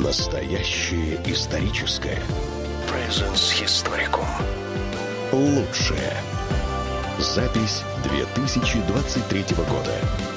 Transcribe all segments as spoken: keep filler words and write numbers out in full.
Настоящее историческое. Presence Historicum. Лучшее. Запись две тысячи двадцать третьего года.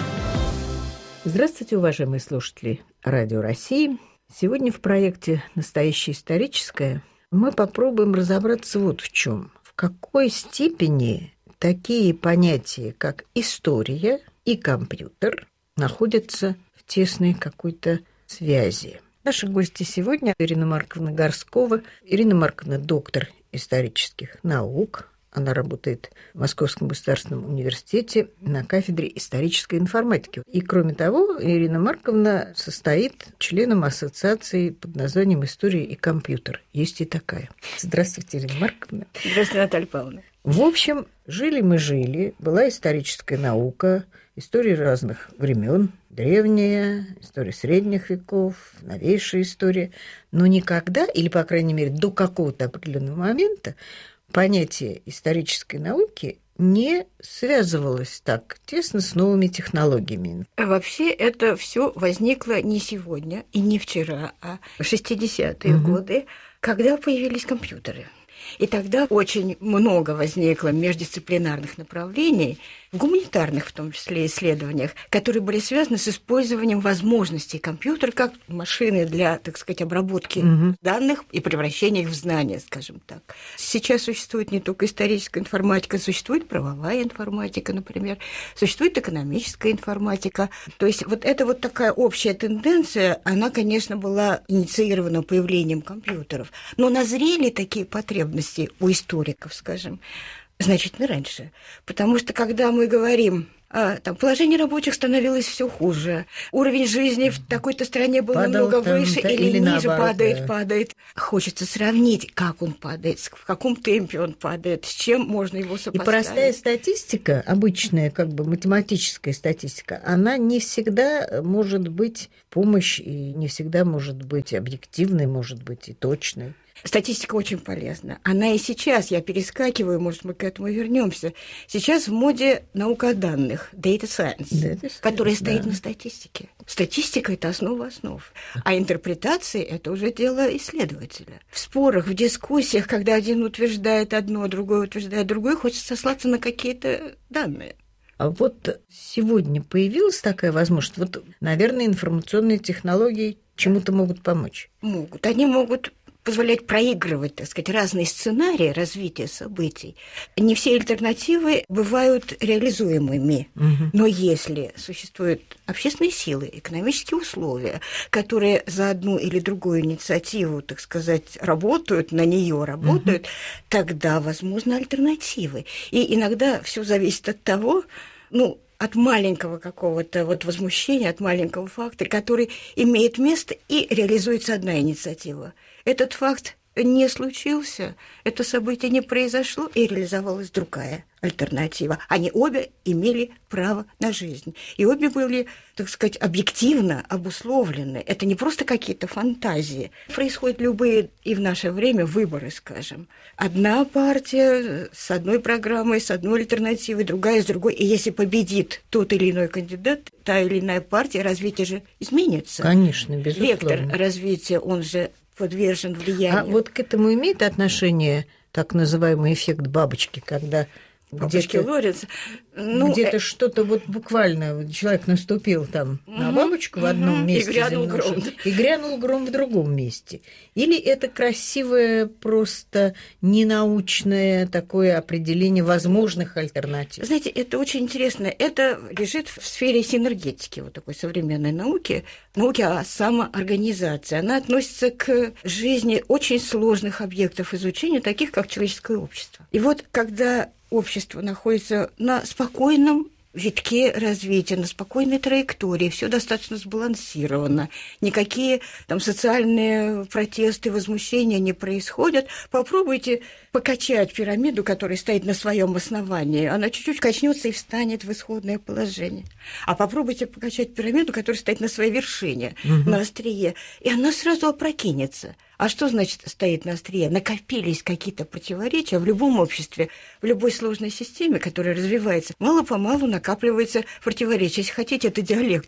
Здравствуйте, уважаемые слушатели Радио России. Сегодня в проекте «Настоящее историческое» мы попробуем разобраться вот в чем. В какой степени такие понятия, как история и компьютер, находятся в тесной какой-то связи. Наши гости сегодня Ирина Марковна Горскова. Ирина Марковна – доктор исторических наук. Она работает в Московском государственном университете на кафедре исторической информатики. И, кроме того, Ирина Марковна состоит членом ассоциации под названием «История и компьютер». Есть и такая. Здравствуйте, Ирина Марковна. Здравствуйте, Наталья Павловна. В общем, жили мы жили, была историческая наука, истории разных времен, древняя, история средних веков, новейшая история. Но никогда, или, по крайней мере, до какого-то определенного момента, понятие исторической науки не связывалось так тесно с новыми технологиями. Вообще это все возникло не сегодня и не вчера, а в шестидесятые угу. годы, когда появились компьютеры. И тогда очень много возникло междисциплинарных направлений, в гуманитарных в том числе исследованиях, которые были связаны с использованием возможностей компьютера как машины для, так сказать, обработки угу. данных и превращения их в знания, скажем так. Сейчас существует не только историческая информатика, существует правовая информатика, например, существует экономическая информатика. То есть вот эта вот такая общая тенденция, она, конечно, была инициирована появлением компьютеров, но назрели такие потребности у историков, скажем, значительно раньше. Потому что, когда мы говорим, а, там, положение рабочих становилось все хуже, уровень жизни в такой-то стране был Падал намного там, выше или, или ниже, наоборот, падает, да. падает. Хочется сравнить, как он падает, в каком темпе он падает, с чем можно его сопоставить. И простая статистика, обычная как бы математическая статистика, она не всегда может быть помощь и не всегда может быть объективной, может быть и точной. Статистика очень полезна. Она и сейчас, я перескакиваю, может, мы к этому вернемся. Сейчас в моде наука о данных, data science, data science которая да. стоит на статистике. Статистика – это основа основ. А интерпретации – это уже дело исследователя. В спорах, в дискуссиях, когда один утверждает одно, другой утверждает другое, хочется сослаться на какие-то данные. А вот сегодня появилась такая возможность. Вот, наверное, информационные технологии чему-то могут помочь. Могут. Они могут позволять проигрывать, так сказать, разные сценарии развития событий. Не все альтернативы бывают реализуемыми. Угу. Но если существуют общественные силы, экономические условия, которые за одну или другую инициативу, так сказать, работают, на нее работают, угу. тогда возможны альтернативы. И иногда все зависит от того, ну, от маленького какого-то вот возмущения, от маленького факта, который имеет место и реализуется одна инициатива. Этот факт не случился, это событие не произошло, и реализовалась другая альтернатива. Они обе имели право на жизнь. И обе были, так сказать, объективно обусловлены. Это не просто какие-то фантазии. Происходят любые и в наше время выборы, скажем. Одна партия с одной программой, с одной альтернативой, другая с другой. И если победит тот или иной кандидат, та или иная партия, развитие же изменится. Конечно, безусловно. Вектор развития, он же подвержен влиянию. А вот к этому имеет отношение так называемый эффект бабочки, когда бабочки где-то, ловятся. Ну, где-то э... что-то вот буквально человек наступил там угу, на бабочку в одном угу, месте, и грянул гром. И грянул гром в другом месте. Или это красивое, просто ненаучное такое определение возможных альтернатив? Знаете, это очень интересно. Это лежит в сфере синергетики, вот такой современной науки, науки о самоорганизации. Она относится к жизни очень сложных объектов изучения, таких как человеческое общество. И вот когда общество находится на спокойном витке развития, на спокойной траектории, все достаточно сбалансировано, никакие там социальные протесты, возмущения не происходят. Попробуйте покачать пирамиду, которая стоит на своем основании, она чуть-чуть качнется и встанет в исходное положение. А попробуйте покачать пирамиду, которая стоит на своей вершине, угу. на острие, и она сразу опрокинется. А что значит стоит на острие? Накопились какие-то противоречия в любом обществе, в любой сложной системе, которая развивается. Мало-помалу накапливается противоречие. Если хотите, это диалектика.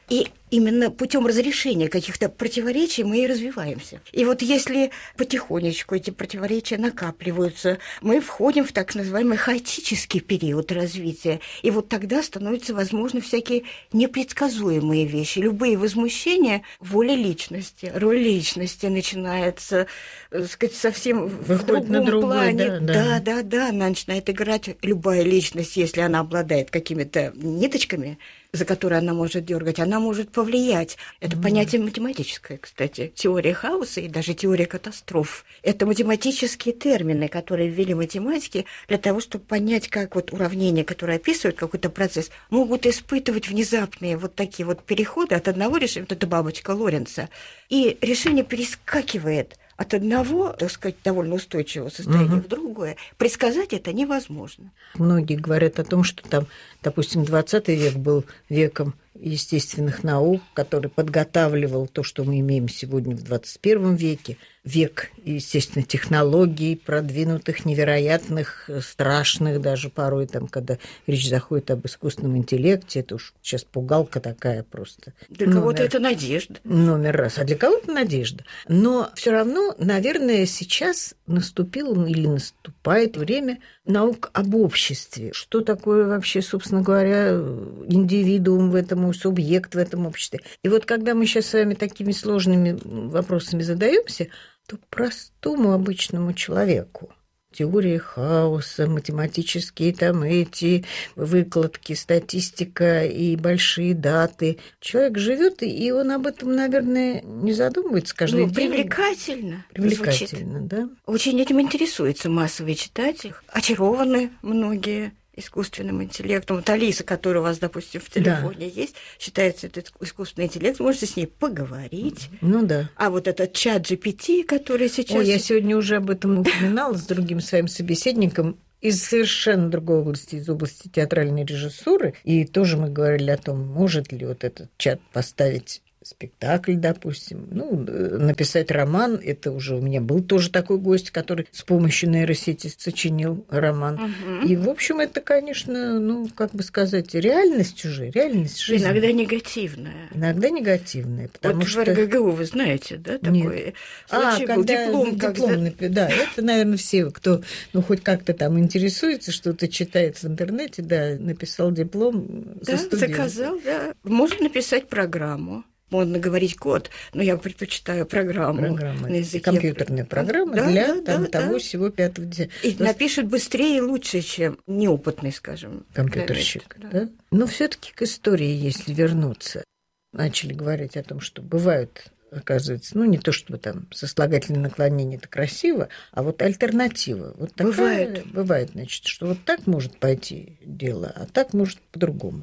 И именно путем разрешения каких-то противоречий мы и развиваемся. И вот если потихонечку эти противоречия накапливаются, мы входим в так называемый хаотический период развития. И вот тогда становятся возможны всякие непредсказуемые вещи. Любые возмущения воли личности, роль личности начинается, так сказать, совсем Выходит в другом на другой, плане. Да, да. да, да, да, она начинает играть. Любая личность, если она обладает какими-то ниточками, за которые она может дергать, она может повлиять. Это mm. понятие математическое, кстати. Теория хаоса и даже теория катастроф. Это математические термины, которые ввели математики для того, чтобы понять, как вот уравнения, которые описывают какой-то процесс, могут испытывать внезапные вот такие вот переходы от одного решения, вот эта бабочка Лоренца, и решение перескакивает от одного, так сказать, довольно устойчивого состояния угу. в другое. Предсказать это невозможно. Многие говорят о том, что там, допустим, двадцатый век был веком естественных наук, который подготавливал то, что мы имеем сегодня в двадцать первом веке. Век, естественно, технологий, продвинутых, невероятных, страшных даже порой, там, когда речь заходит об искусственном интеллекте, это уж сейчас пугалка такая просто. Для номер, кого-то это надежда. Номер раз, а для кого-то надежда. Но все равно, наверное, сейчас наступило или наступает время наук об обществе. Что такое вообще, собственно говоря, индивидуум в этом, субъект в этом обществе. И вот когда мы сейчас с вами такими сложными вопросами задаемся, то простому обычному человеку теория хаоса, математические там эти выкладки, статистика и большие даты. Человек живет, и он об этом, наверное, не задумывается каждый ну, день. Привлекательно. Привлекательно, звучит. Да. Очень этим интересуются массовые читатели. Очарованы многие искусственным интеллектом. Вот Алиса, которая у вас, допустим, в телефоне да. есть, считается этот искусственный интеллект, можете с ней поговорить. Ну да. А вот этот чат джи пи ти, который сейчас... Ой, я сегодня уже об этом упоминала с другим своим собеседником из совершенно другой области, из области театральной режиссуры. И тоже мы говорили о том, может ли вот этот чат поставить спектакль, допустим, ну, написать роман. Это уже у меня был тоже такой гость, который с помощью нейросети сочинил роман. Угу. И, в общем, это, конечно, ну, как бы сказать, реальность уже, реальность жизни. Иногда негативная. Иногда негативная, потому вот что... в эр гэ гэ у вы знаете, да, такой а, случай был, диплом, диплом когда... Да, это, наверное, все, кто, ну, хоть как-то там интересуется, что-то читает в интернете, да, написал диплом. Да, заказал, да. Можно написать программу. Можно говорить код, но я предпочитаю программу Программа. на языке. Компьютерная программа да, для да, там, да, того да. всего пятого десятого. И То напишет быстрее и лучше, чем неопытный, скажем. Компьютерщик. Да. Да? Но все-таки к истории, если вернуться, начали говорить о том, что бывают, оказывается, ну не то чтобы там сослагательное наклонение это красиво, а вот альтернатива. Вот такая, бывает. Бывает, значит, что вот так может пойти дело, а так может по-другому.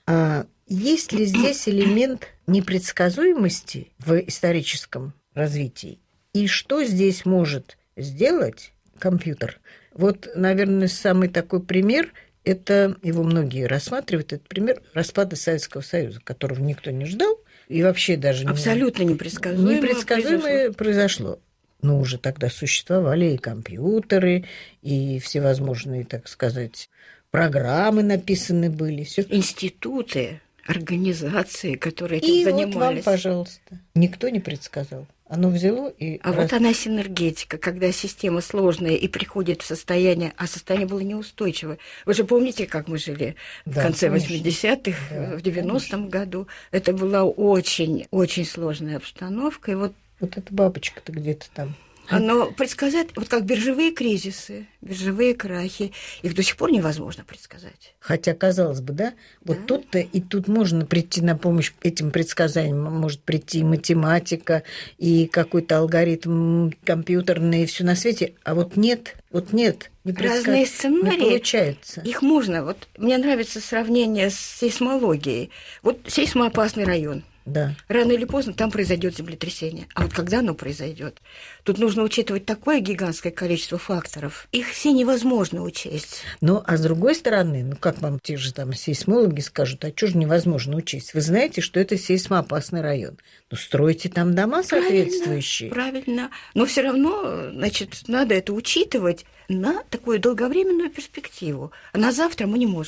А есть ли здесь элемент непредсказуемости в историческом развитии? И что здесь может сделать компьютер? Вот, наверное, самый такой пример, это его многие рассматривают, это пример распада Советского Союза, которого никто не ждал, и вообще даже... Абсолютно не, непредсказуемое, непредсказуемое произошло. произошло. Но уже тогда существовали и компьютеры, и всевозможные, так сказать, программы написаны были. Всё. Институты, организации, которые этим и занимались. Вот вам, пожалуйста. Никто не предсказал. Оно взяло и... А раз... вот она синергетика, когда система сложная и приходит в состояние, а состояние было неустойчивое. Вы же помните, как мы жили да, в конце восьмидесятых, да, в девяностом году? Это была очень-очень сложная обстановка. И вот... вот эта бабочка-то где-то там... Но предсказать, вот как биржевые кризисы, биржевые крахи, их до сих пор невозможно предсказать. Хотя, казалось бы, да, вот да. тут-то и тут можно прийти на помощь этим предсказаниям, может прийти и математика, и какой-то алгоритм компьютерный, и все на свете, а вот нет, вот нет. Не предсказ... Разные сценарии, не получается. Их можно. Вот мне нравится сравнение с сейсмологией. Вот сейсмоопасный район. Да. Рано или поздно там произойдет землетрясение. А вот когда оно произойдет, тут нужно учитывать такое гигантское количество факторов. Их все невозможно учесть. Ну, а с другой стороны, ну, как вам те же там сейсмологи скажут, а что же невозможно учесть? Вы знаете, что это сейсмоопасный район. Ну, стройте там дома соответствующие. Правильно, правильно. Но все равно, значит, надо это учитывать на такую долговременную перспективу. А на завтра мы не можем.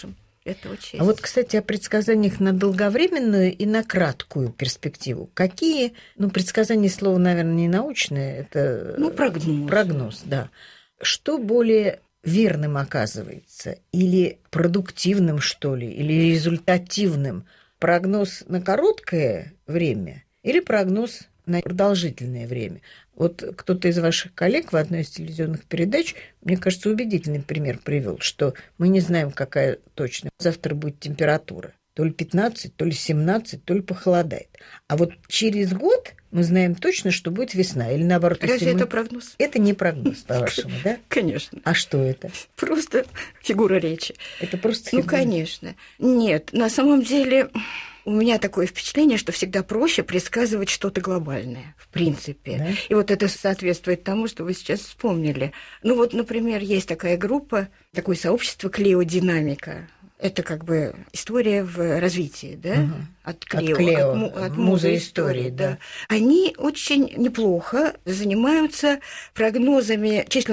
Это учесть. А вот, кстати, о предсказаниях на долговременную и на краткую перспективу. Какие, ну, предсказания, слово, наверное, не научное, это... Ну, прогноз. Прогноз, да. Что более верным оказывается? Или продуктивным, что ли? Или результативным? Прогноз на короткое время или прогноз на продолжительное время? Вот кто-то из ваших коллег в одной из телевизионных передач, мне кажется, убедительный пример привел, что мы не знаем, какая точно завтра будет температура. То ли пятнадцать, то ли семнадцать, то ли похолодает. А вот через год мы знаем точно, что будет весна. Или наоборот, разве мы... это прогноз? Это не прогноз, по-вашему, да? Конечно. А что это? Просто фигура речи. Это просто фигура? Ну, конечно. Нет, на самом деле у меня такое впечатление, что всегда проще предсказывать что-то глобальное, в принципе. Да? И вот это соответствует тому, что вы сейчас вспомнили. Ну вот, например, есть такая группа, такое сообщество «Клеодинамика». Это как бы история в развитии, да? Угу. От Клео, от, Клео, от, от, от музы музы истории, истории, да. да. Они очень неплохо занимаются прогнозами численности